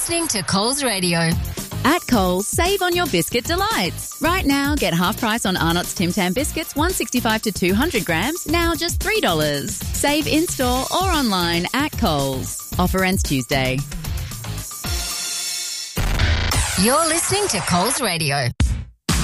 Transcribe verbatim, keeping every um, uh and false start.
listening to Coles Radio. At Coles, save on your biscuit delights. Right now, get half price on Arnott's Tim Tam biscuits, one sixty-five to two hundred grams, now just three dollars. Save in-store or online at Coles. Offer ends Tuesday. You're listening to Coles Radio.